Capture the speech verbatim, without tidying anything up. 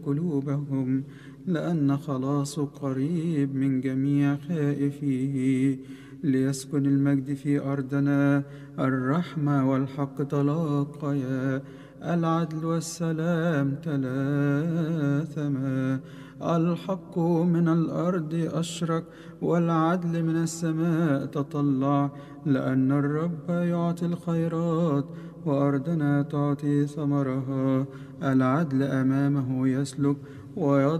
قلوبهم، لأن خلاصه قريب من جميع خائفيه. ليسكن المجد في أرضنا، الرحمة والحق تلاقيا، العدل والسلام تلاثما. الحق من الأرض أشرق، والعدل من السماء تطلع. لأن الرب يعطي الخيرات، وأرضنا تعطي ثمرها. العدل أمامه يسلك، ويضع